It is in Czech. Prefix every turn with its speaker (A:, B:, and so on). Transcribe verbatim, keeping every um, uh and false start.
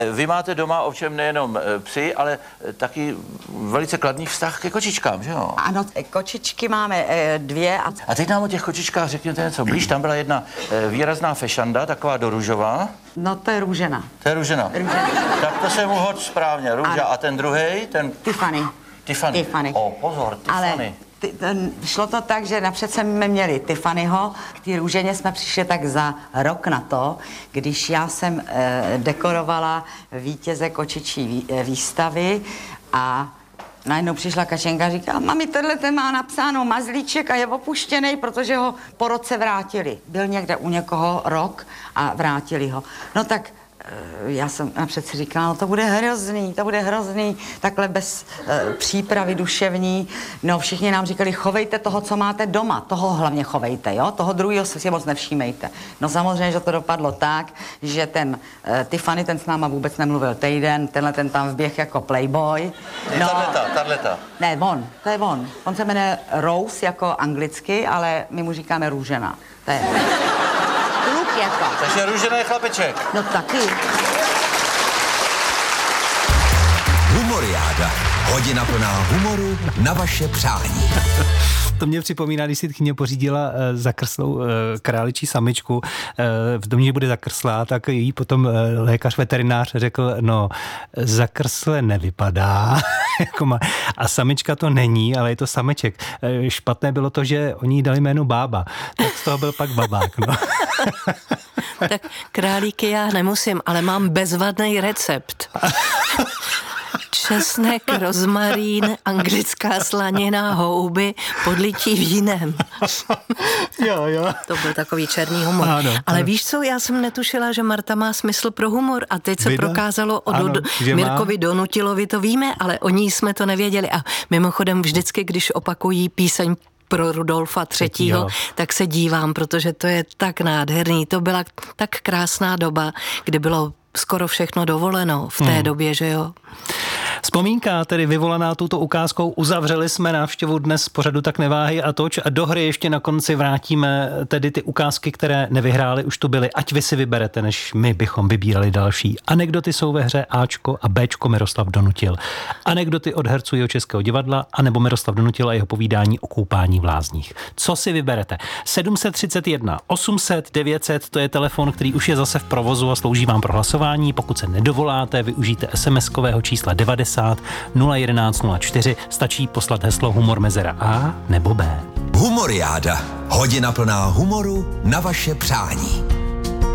A: Vy máte doma ovšem nejenom psy, ale taky velice kladný vztah ke kočičkám, že jo?
B: Ano, kočičky máme dvě. A,
A: a teď nám o těch kočičkách řekněte něco blíž. Tam byla jedna výrazná fešanda, taková doružová.
B: No to je Růžena.
A: To je Růžena. Růžena. Tak to jsem uhodl správně. Růža. A ten druhej, ten...
B: Tiffany.
A: Tiffany.
B: Tiffany.
A: O, pozor, Tiffany.
B: Ale ty, ten, šlo to tak, že napřed jsme měli Tiffanyho, k té Růženě jsme přišli tak za rok na to, když já jsem eh, dekorovala vítěze kočičí vý, eh, výstavy a najednou přišla Kačenka a říká, mami, tenhle ten má napsáno mazlíček a je opuštěný, protože ho po roce vrátili. Byl někde u někoho rok a vrátili ho. No tak já jsem napřed si říkala, no to bude hrozný, to bude hrozný, takhle bez e, přípravy duševní. No všichni nám říkali, chovejte toho, co máte doma, toho hlavně chovejte, jo, toho druhého si moc nevšímejte. No samozřejmě, že to dopadlo tak, že ten e, Tiffany, ten s náma vůbec nemluvil týden, tenhle ten tam vběh jako playboy.
A: No, tato, tato.
B: Ne, on, to je on. On se jmenuje Rose jako anglicky, ale my mu říkáme Růžena. To je... Jako.
A: Takže Růžena je chlapeček.
B: No taky.
C: Humoriáda. Hodina plná humoru na vaše přání.
D: To mě připomíná, když si tchyně pořídila uh, zakrslou uh, králičí samičku, uh, v domě, že bude zakrslá, tak jí potom uh, lékař veterinář řekl, no, zakrsle nevypadá. A samička to není, ale je to sameček. Uh, špatné bylo to, že oni jí dali jméno Bába. Tak z toho byl pak babák, no.
E: Tak králíky já nemusím, ale mám bezvadný recept. Česnek, rozmarín, anglická slanina, houby, podlití vínem.
D: Jo, jo.
E: To byl takový černý humor.
D: Ano,
E: ale
D: ano.
E: Víš co, já jsem netušila, že Marta má smysl pro humor a teď se
D: Vida?
E: prokázalo o
D: Ano,
E: do, Mirkovi má? Donutilovi, to víme, ale o ní jsme to nevěděli. A mimochodem vždycky, když opakují píseň pro Rudolfa třetího, tak se dívám, protože to je tak nádherný. To byla tak krásná doba, kdy bylo skoro všechno dovoleno v té hmm. době, že jo?
D: Vzpomínka, tedy vyvolaná touto ukázkou, uzavřeli jsme návštěvu dnes pořadu Tak neváhej a toč a do hry ještě na konci vrátíme tedy ty ukázky, které nevyhrály, už tu byly, ať vy si vyberete, než my bychom vybírali další. Anekdoty jsou ve hře Ačko a Bčko Miroslav Donutil. Anekdoty od herců Jihočeského divadla anebo Miroslav Donutil a jeho povídání o koupání v lázních. Co si vyberete? sedm set třicet jedna osm set devět set, to je telefon, který už je zase v provozu a slouží vám pro hlasování. Pokud se nedovoláte, využijte SMSkového čísla devadesát nula jedenáct nula čtyři, stačí poslat heslo humor mezera A nebo B.
C: Humoriáda. Hodina plná humoru na vaše přání.